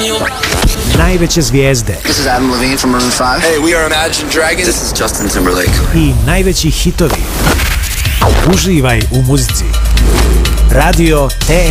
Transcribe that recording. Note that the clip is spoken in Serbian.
Najveće zvijezde. This is Adam Levine from Maroon 5. Hey, we are Imagine Dragons. This is Justin Timberlake. I najveći hitovi. Uživaj u muzici. Radio TR.